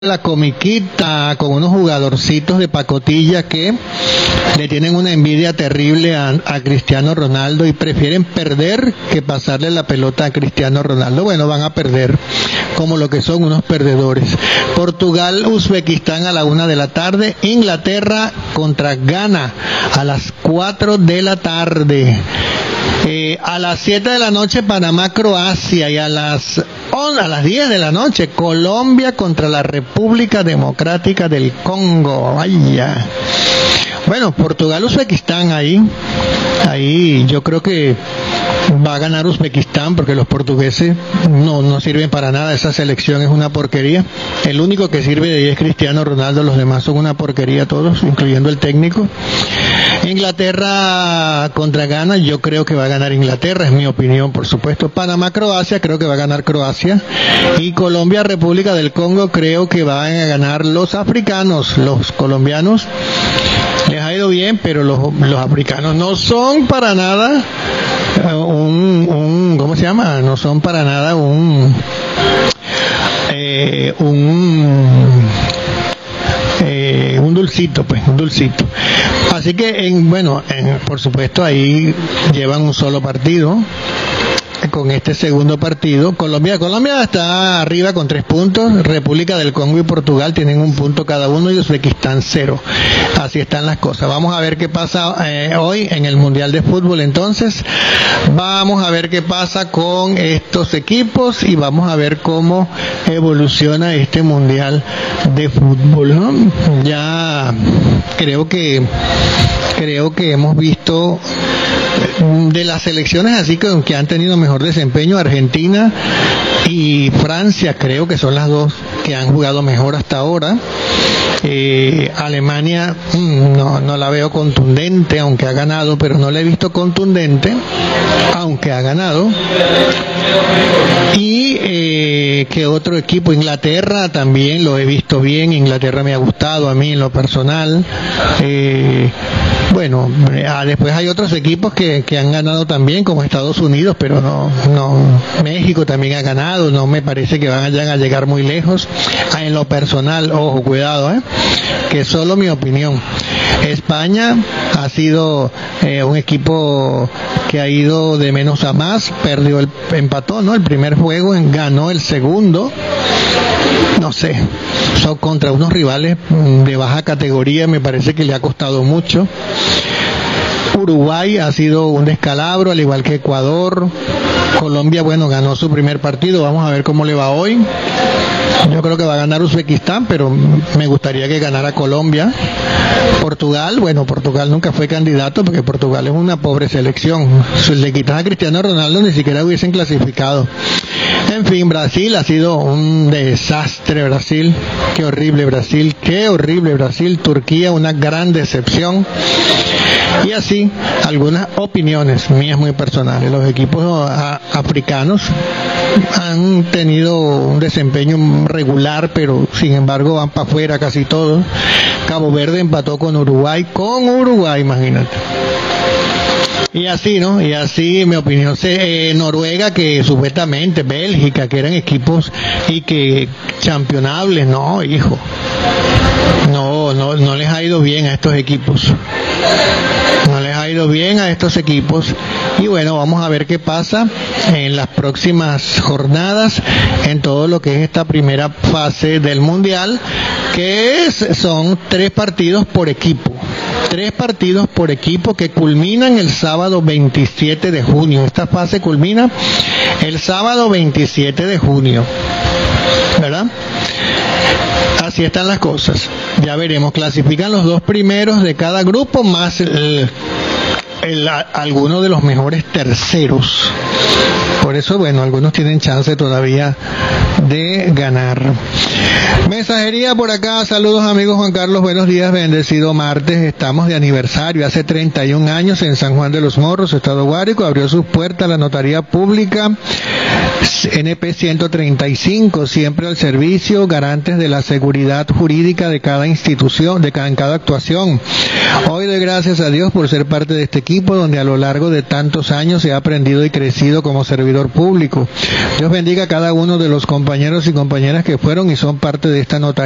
la comiquita con unos jugadorcitos de pacotilla que le tienen una envidia terrible a Cristiano Ronaldo y prefieren perder que pasarle la pelota a Cristiano Ronaldo. Bueno, van a perder como lo que son unos perdedores. Portugal, Uzbekistán a la 1 de la tarde, Inglaterra contra Ghana a las 4 de la tarde. A las 7 de la noche Panamá, Croacia, y a las 10 de la noche Colombia contra la República Democrática del Congo. Vaya. Bueno, Portugal, Uzbekistán ahí yo creo que va a ganar Uzbekistán porque los portugueses no sirven para nada. Esa selección es una porquería. El único que sirve de ahí es Cristiano Ronaldo, los demás son una porquería todos, incluyendo el técnico. Inglaterra contra Ghana, yo creo que va a ganar Inglaterra, es mi opinión, por supuesto. Panamá, Croacia, creo que va a ganar Croacia. Y Colombia, República del Congo, creo que van a ganar los africanos. Los colombianos les ha ido bien, pero los africanos no son para nada ¿cómo se llama? No son para nada un dulcito, pues, un dulcito. Así que, por supuesto, ahí llevan un solo partido. Con este segundo partido, Colombia está arriba con 3 puntos, República del Congo y Portugal tienen 1 punto cada uno y Uzbekistán 0. Así están las cosas. Vamos a ver qué pasa hoy en el Mundial de Fútbol. Entonces, vamos a ver qué pasa con estos equipos y vamos a ver cómo evoluciona este Mundial de Fútbol, ¿no? Ya creo que hemos visto de las selecciones así que han tenido mejor desempeño, Argentina y Francia, creo que son las dos que han jugado mejor hasta ahora. Alemania no la veo contundente, aunque ha ganado, pero no la he visto contundente, aunque ha ganado. Y ¿qué otro equipo? Inglaterra también lo he visto bien. Inglaterra me ha gustado a mí en lo personal. Después hay otros equipos que han ganado también, como Estados Unidos, pero no, México también ha ganado, no me parece que vayan a llegar muy lejos. En lo personal, ojo, cuidado, que es solo mi opinión. España ha sido un equipo que ha ido de menos a más, empató, ¿no? El primer juego, ganó el segundo. No sé, son contra unos rivales de baja categoría, me parece que le ha costado mucho. Uruguay ha sido un descalabro, al igual que Ecuador. Colombia, ganó su primer partido, vamos a ver cómo le va hoy. Yo creo que va a ganar Uzbekistán, pero me gustaría que ganara Colombia. Portugal nunca fue candidato porque Portugal es una pobre selección. Si le quitas a Cristiano Ronaldo ni siquiera hubiesen clasificado. En fin, Brasil ha sido un desastre. Brasil, qué horrible Brasil. Turquía, una gran decepción. Y así, algunas opiniones mías muy personales. Los equipos africanos han tenido un desempeño regular, pero sin embargo van para afuera casi todos. Cabo Verde empató con Uruguay, imagínate. Y así, ¿no? Y así, mi opinión, Noruega, que supuestamente, Bélgica, que eran equipos y que championables, no, hijo. No les ha ido bien a estos equipos. Y vamos a ver qué pasa en las próximas jornadas en todo lo que es esta primera fase del Mundial, que son 3 partidos por equipo. 3 partidos por equipo que culminan el sábado 27 de junio. Esta fase culmina el sábado 27 de junio, ¿verdad? Así están las cosas. Ya veremos, clasifican los 2 primeros de cada grupo más algunos de los mejores terceros. Por eso, algunos tienen chance todavía de ganar. Mensajería por acá, saludos amigos. Juan Carlos, buenos días, bendecido martes, estamos de aniversario. Hace 31 años en San Juan de los Morros, Estado Guárico, abrió sus puertas la notaría pública NP 135, siempre al servicio, garantes de la seguridad jurídica de cada institución, en cada actuación. Hoy doy gracias a Dios por ser parte de este equipo, donde a lo largo de tantos años he aprendido y crecido como servidor público. Dios bendiga a cada uno de los compañeros y compañeras que fueron y son parte de esta notaría.